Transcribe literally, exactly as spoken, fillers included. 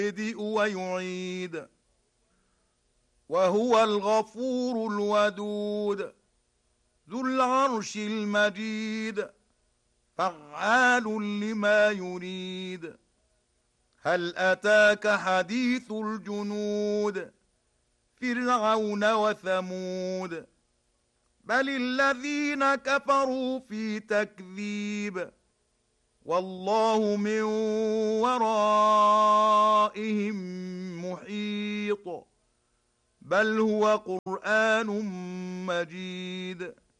يبدئ ويعيد وهو الغفور الودود ذو العرش المجيد فعال لما يريد هل أتاك حديث الجنود فرعون وثمود بل الذين كفروا في تكذيب والله من ورائهم محيط بل هو قرآن مجيد